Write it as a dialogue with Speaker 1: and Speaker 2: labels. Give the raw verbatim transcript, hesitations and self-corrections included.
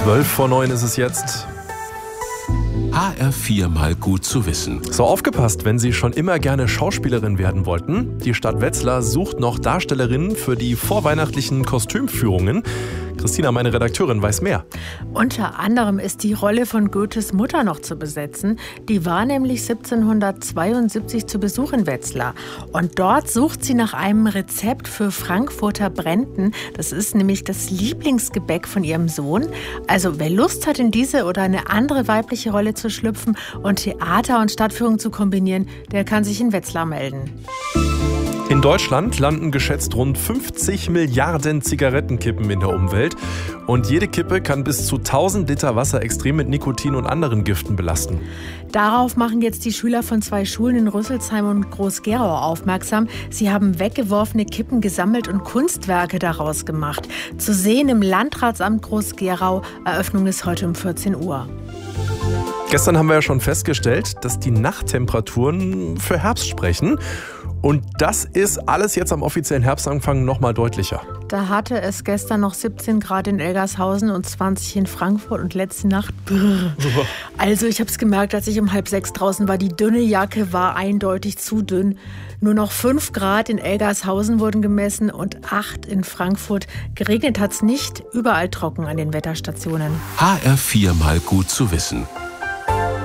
Speaker 1: Zwölf vor neun ist es jetzt.
Speaker 2: H R vier mal gut zu wissen.
Speaker 1: So, aufgepasst, wenn Sie schon immer gerne Schauspielerin werden wollten. Die Stadt Wetzlar sucht noch Darstellerinnen für die vorweihnachtlichen Kostümführungen. Christina, meine Redakteurin, weiß mehr.
Speaker 3: Unter anderem ist die Rolle von Goethes Mutter noch zu besetzen. Die war nämlich siebzehnhundertzweiundsiebzig zu Besuch in Wetzlar. Und dort sucht sie nach einem Rezept für Frankfurter Brenten. Das ist nämlich das Lieblingsgebäck von ihrem Sohn. Also wer Lust hat, in diese oder eine andere weibliche Rolle zu schlüpfen und Theater und Stadtführung zu kombinieren, der kann sich in Wetzlar melden.
Speaker 1: In Deutschland landen geschätzt rund fünfzig Milliarden Zigarettenkippen in der Umwelt. Und jede Kippe kann bis zu tausend Liter Wasser extrem mit Nikotin und anderen Giften belasten.
Speaker 3: Darauf machen jetzt die Schüler von zwei Schulen in Rüsselsheim und Groß-Gerau aufmerksam. Sie haben weggeworfene Kippen gesammelt und Kunstwerke daraus gemacht. Zu sehen im Landratsamt Groß-Gerau. Eröffnung ist heute um vierzehn Uhr.
Speaker 1: Gestern haben wir ja schon festgestellt, dass die Nachttemperaturen für Herbst sprechen. Und das ist alles jetzt am offiziellen Herbstanfang noch mal deutlicher.
Speaker 3: Da hatte es gestern noch siebzehn Grad in Elgershausen und zwanzig in Frankfurt und letzte Nacht. Brrr. Also ich habe es gemerkt, als ich um halb sechs draußen war. Die dünne Jacke war eindeutig zu dünn. Nur noch fünf Grad in Elgershausen wurden gemessen und acht in Frankfurt. Geregnet hat es nicht, überall trocken an den Wetterstationen.
Speaker 2: H R vier mal gut zu wissen.